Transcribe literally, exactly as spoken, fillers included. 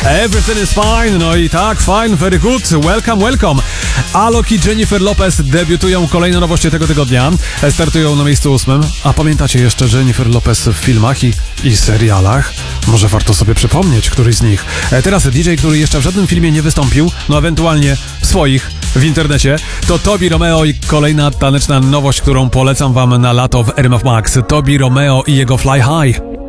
Everything is fine, no i tak, fine, very good, welcome, welcome. Alok i Jennifer Lopez debiutują, kolejne nowości tego tygodnia, startują na miejscu ósmym. A pamiętacie jeszcze Jennifer Lopez w filmach i, i serialach? Może warto sobie przypomnieć któryś z nich. Teraz D J, który jeszcze w żadnym filmie nie wystąpił, no ewentualnie w swoich, w internecie, to Tobi Romeo i kolejna taneczna nowość, którą polecam wam na lato w R M F Max. Tobi Romeo i jego Fly High.